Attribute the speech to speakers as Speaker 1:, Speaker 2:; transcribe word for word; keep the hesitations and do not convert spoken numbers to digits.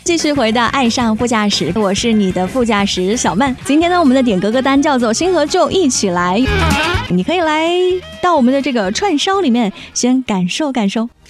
Speaker 1: 继续回到爱上副驾驶，我是你的副驾驶小曼。今天呢，我们的点歌歌单叫做星河就一起来，你可以来到我们的这个串烧里面先感受感受。